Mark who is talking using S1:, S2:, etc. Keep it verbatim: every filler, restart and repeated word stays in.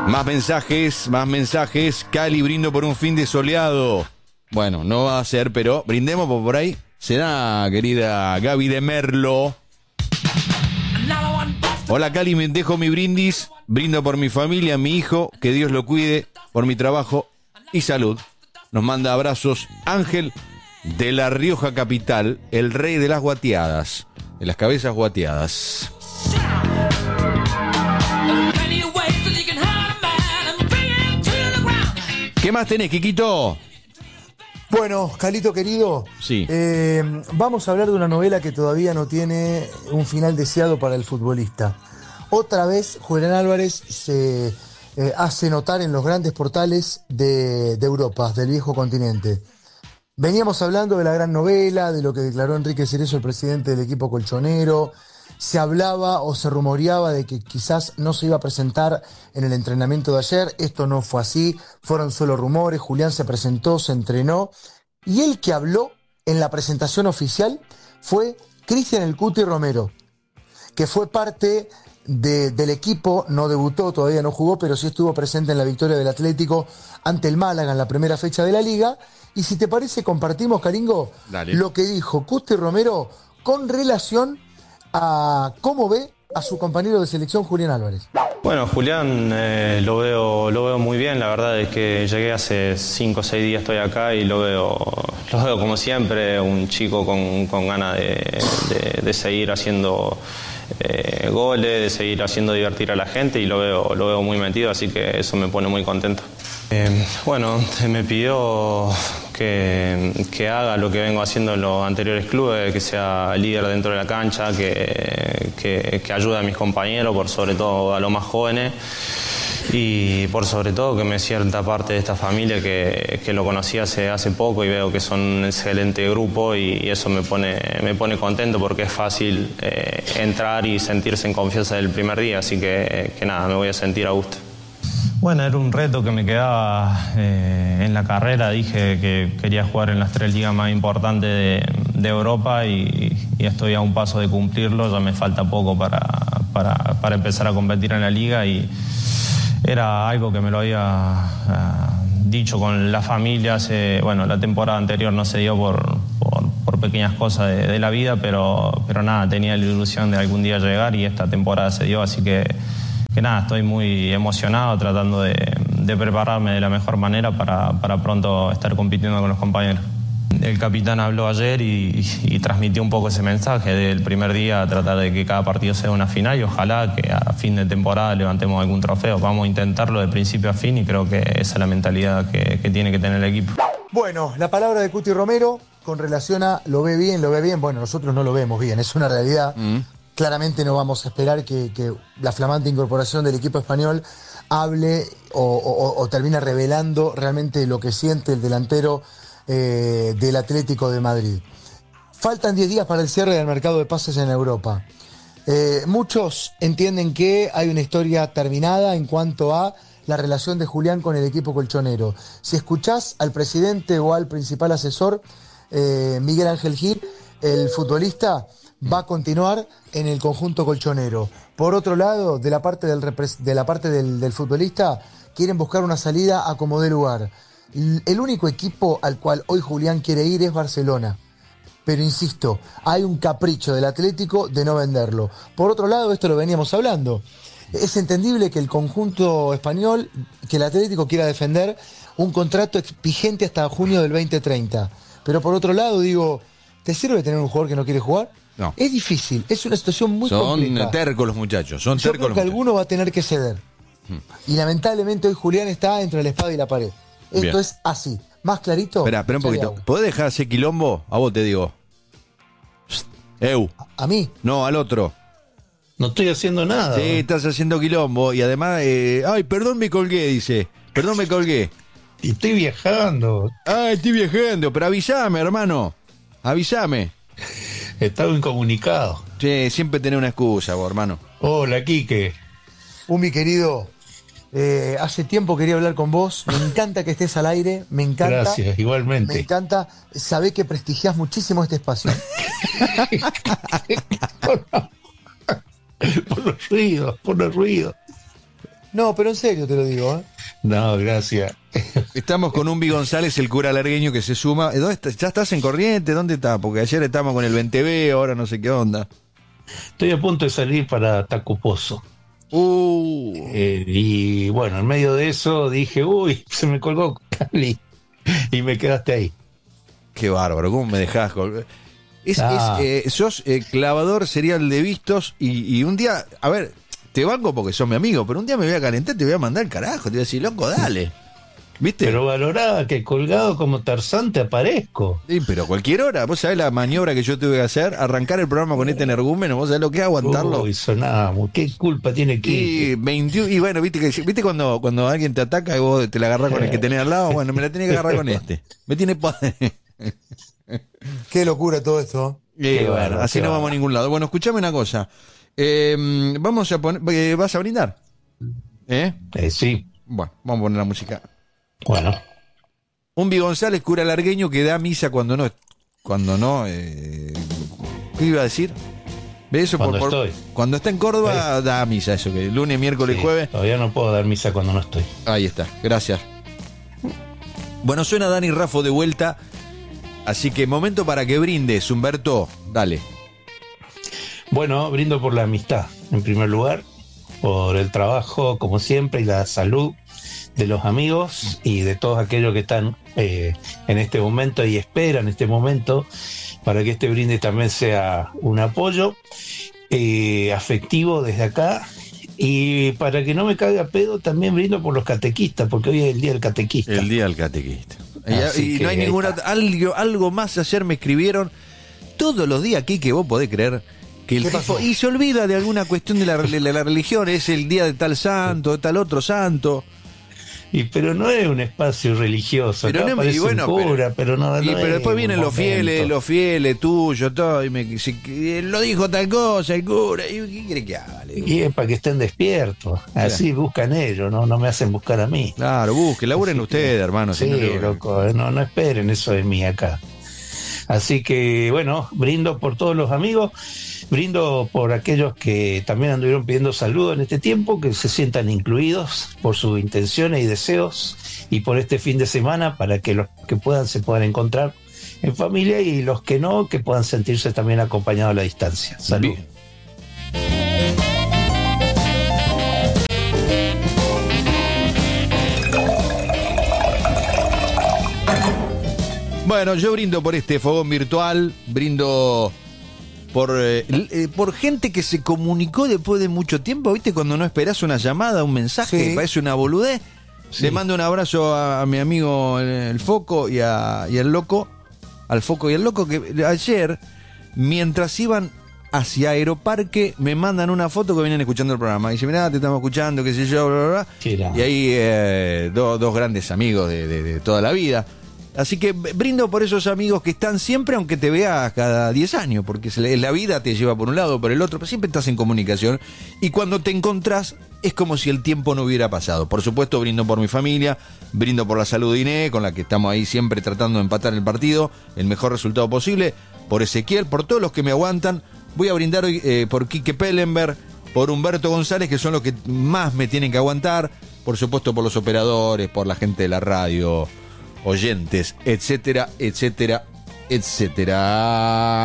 S1: Más mensajes, más mensajes. Cali, brindo por un fin de soleado. Bueno, no va a ser, pero brindemos por, por ahí. Se da, querida Gaby de Merlo. Hola Cali, me dejo mi brindis. Brindo por mi familia, mi hijo. Que Dios lo cuide, por mi trabajo y salud. Nos manda abrazos Ángel de La Rioja Capital, el rey de las guateadas, de las cabezas guateadas. ¿Qué más tenés, Quiquito?
S2: Bueno, Calito querido,
S1: sí.
S2: eh, vamos a hablar de una novela que todavía no tiene un final deseado para el futbolista. Otra vez Julián Álvarez se eh, hace notar en los grandes portales de, de Europa, del viejo continente. Veníamos hablando de la gran novela, de lo que declaró Enrique Cerezo, el presidente del equipo colchonero. Se hablaba o se rumoreaba de que quizás no se iba a presentar en el entrenamiento de ayer. Esto no fue así, fueron solo rumores. Julián se presentó, se entrenó. Y el que habló en la presentación oficial fue Cristian El Cuti Romero, que fue parte de, del equipo, no debutó, todavía no jugó, pero sí estuvo presente en la victoria del Atlético ante el Málaga en la primera fecha de la Liga. Y si te parece, compartimos, Caringo,
S1: Dale.
S2: Lo que dijo Cuti Romero con relación a cómo ve a su compañero de selección Julián Álvarez.
S3: Bueno, Julián eh, lo veo lo veo muy bien. La verdad es que llegué hace cinco o seis días, estoy acá y lo veo lo veo como siempre, un chico con, con ganas de, de, de seguir haciendo eh, goles, de seguir haciendo divertir a la gente, y lo veo lo veo muy metido, así que eso me pone muy contento. Eh, bueno, me pidió que, que haga lo que vengo haciendo en los anteriores clubes, que sea líder dentro de la cancha, que, que, que ayude a mis compañeros, por sobre todo a los más jóvenes, y por sobre todo que me cierta parte de esta familia que, que lo conocí hace, hace poco y veo que son un excelente grupo, y, y eso me pone, me pone contento porque es fácil eh, entrar y sentirse en confianza del primer día, así que, que nada, me voy a sentir a gusto. Bueno, era un reto que me quedaba eh, en la carrera. Dije que quería jugar en las tres ligas más importantes de, de Europa y, y estoy a un paso de cumplirlo. Ya me falta poco para, para, para empezar a competir en la liga, y era algo que me lo había uh, dicho con la familia. Hace, bueno, la temporada anterior no se dio por, por, por pequeñas cosas de, de la vida, pero, pero nada, tenía la ilusión de algún día llegar y esta temporada se dio, así que que nada, estoy muy emocionado tratando de, de prepararme de la mejor manera para, para pronto estar compitiendo con los compañeros. El capitán habló ayer y, y, y transmitió un poco ese mensaje del primer día, tratar de que cada partido sea una final, y ojalá que a fin de temporada levantemos algún trofeo. Vamos a intentarlo de principio a fin y creo que esa es la mentalidad que, que tiene que tener el equipo.
S2: Bueno, la palabra de Cuti Romero con relación a lo ve bien, lo ve bien. Bueno, nosotros no lo vemos bien, es una realidad. Mm. Claramente no vamos a esperar que, que la flamante incorporación del equipo español hable o, o, o termine revelando realmente lo que siente el delantero eh, del Atlético de Madrid. Faltan diez días para el cierre del mercado de pases en Europa. Eh, muchos entienden que hay una historia terminada en cuanto a la relación de Julián con el equipo colchonero. Si escuchás al presidente o al principal asesor, eh, Miguel Ángel Gil, el futbolista va a continuar en el conjunto colchonero. Por otro lado, de la parte del, de la parte del, del futbolista, quieren buscar una salida a como dé lugar. El único equipo al cual hoy Julián quiere ir es Barcelona. Pero insisto, hay un capricho del Atlético de no venderlo. Por otro lado, esto lo veníamos hablando, es entendible que el conjunto español, que el Atlético quiera defender un contrato vigente hasta junio del veinte treinta. Pero por otro lado, digo, ¿te sirve tener un jugador que no quiere jugar?
S1: No.
S2: Es difícil, es una situación muy
S1: son
S2: complicada.
S1: Son tercos los muchachos, son
S2: Yo
S1: tercos
S2: creo
S1: los
S2: que
S1: muchachos.
S2: alguno va a tener que ceder. Hmm. Y lamentablemente hoy Julián está entre la espada y la pared. Esto Bien. Es así. Más clarito.
S1: Espera, espera un poquito. ¿Podés dejar ese quilombo? A vos te digo. Eu.
S2: ¿A, a mí?
S1: No, al otro.
S4: No estoy haciendo nada.
S1: Sí, estás haciendo quilombo. Y además, eh, ay, perdón, me colgué, dice. Perdón, me colgué.
S4: Y estoy viajando.
S1: Ah, estoy viajando. Pero avísame, hermano. Avísame.
S4: Estaba incomunicado.
S1: Sí, siempre tenés una excusa, vos, hermano.
S4: Hola, Quique.
S2: Uh, mi querido, eh, hace tiempo quería hablar con vos. Me encanta que estés al aire. Me encanta.
S4: Gracias, igualmente.
S2: Me encanta. Sabés que prestigiás muchísimo este espacio.
S4: por, por los ruidos, por los ruidos.
S2: No, pero en serio te lo digo, ¿eh?
S4: No, gracias.
S1: Estamos con Umbi González, el cura largueño que se suma. ¿Dónde está? ¿Ya estás en Corrientes? ¿Dónde estás? Porque ayer estábamos con el veinte B, ahora no sé qué onda.
S4: Estoy a punto de salir para Tacupozo.
S1: Uh,
S4: Eh, y bueno, en medio de eso dije, uy, se me colgó Cali. Y me quedaste ahí.
S1: qué bárbaro, ¿cómo me dejás? Col- Es,
S4: Ah.
S1: es, eh, sos eh, clavador serial de vistos y, y un día, a ver, te banco porque sos mi amigo, pero un día me voy a calentar, te voy a mandar el carajo, te voy a decir, loco, dale. ¿Viste?
S4: Pero valoraba que colgado como Tarzán te aparezco.
S1: Sí, pero a cualquier hora, vos sabés la maniobra que yo tuve que hacer, arrancar el programa con este energúmeno, vos sabés lo que es aguantarlo.
S4: Uy, sonamos. ¿Qué culpa tiene que
S1: Y veintiuno, y bueno, viste que viste cuando, cuando alguien te ataca y vos te la agarrás con el que tenés al lado, bueno, me la tenés que agarrar con este. Me tiene poder.
S2: Qué locura todo esto.
S1: Y
S4: Qué
S1: bueno,
S4: bárbaro,
S1: así
S4: qué
S1: no vamos a
S4: bárbaro.
S1: ningún lado. Bueno, escuchame una cosa. Eh, vamos a poner, eh, ¿vas a brindar? ¿Eh?
S4: Eh, sí,
S1: Bueno, vamos a poner la música.
S4: bueno.
S1: Umbi González, cura largueño que da misa cuando no, cuando no, eh, ¿qué iba a decir? ¿Ves eso?
S4: Cuando estoy.
S1: Cuando está en Córdoba da misa, eso que lunes, miércoles,
S4: Sí,
S1: jueves.
S4: todavía no puedo dar misa cuando no estoy.
S1: Ahí está, gracias. Bueno, suena Dani Raffo de vuelta, así que momento para que brindes, Humberto, dale.
S4: Bueno, brindo por la amistad, en primer lugar, por el trabajo, como siempre, y la salud de los amigos y de todos aquellos que están eh, en este momento y esperan este momento para que este brinde también sea un apoyo eh, afectivo desde acá. Y para que no me caiga pedo, también brindo por los catequistas, porque hoy es el día del catequista.
S1: El día del catequista.
S4: Así
S1: Y, y
S4: que
S1: no hay
S4: ahí
S1: ninguna.
S4: está.
S1: Algo, algo más ayer me escribieron todos los días aquí que vos podés creer. Que el
S2: ¿Qué
S1: tipo-
S2: pasó?
S1: y se olvida de alguna cuestión de la, de la religión, es el día de tal santo, de tal otro santo.
S4: Y pero no es un espacio religioso,
S1: Pero
S4: acá
S1: no- y
S4: aparece
S1: bueno,
S4: un cura, pero, no,
S1: Y
S4: no
S1: pero
S4: es
S1: después
S4: un
S1: vienen los fieles,
S4: momento.
S1: los fieles tuyos, todo, y me si- que lo dijo tal cosa, el cura, y ¿qué quiere que haga? Le digo.
S4: Y es para que estén despiertos, así buscan ellos, no, no me hacen buscar a mí.
S1: Claro, busque, laburen ustedes, hermano. si
S4: Sí,
S1: no le-
S4: loco, eh, no, no esperen eso de mí acá. Así que bueno, brindo por todos los amigos, brindo por aquellos que también anduvieron pidiendo saludos en este tiempo, que se sientan incluidos por sus intenciones y deseos, y por este fin de semana, para que los que puedan se puedan encontrar en familia, y los que no, que puedan sentirse también acompañados a la distancia. Salud.
S1: Bien. Bueno, yo brindo por este fogón virtual, brindo por, eh, l- eh, por gente que se comunicó después de mucho tiempo, ¿viste? Cuando no esperás una llamada, un mensaje,
S2: Sí.
S1: parece una boludez.
S4: Sí.
S1: Le mando un abrazo a, a mi amigo el, el Foco y, a, y al Loco, al Foco y al Loco, que ayer, mientras iban hacia Aeroparque, me mandan una foto que vienen escuchando el programa. Y dice, mirá, te estamos escuchando, qué sé yo, bla, bla, bla.
S4: Qué grande.
S1: Y ahí eh, do- dos grandes amigos de, de- de toda la vida. Así que brindo por esos amigos que están siempre, aunque te veas cada diez años, porque se le- la vida te lleva por un lado o por el otro, pero siempre estás en comunicación. Y cuando te encontrás, es como si el tiempo no hubiera pasado. Por supuesto, brindo por mi familia, brindo por la salud de Inés, con la que estamos ahí siempre tratando de empatar el partido, el mejor resultado posible, por Ezequiel, por todos los que me aguantan. Voy a brindar hoy eh, por Quique Pellenberg, por Humberto González, que son los que más me tienen que aguantar, por supuesto por los operadores, por la gente de la radio, oyentes, etcétera, etcétera, etcétera.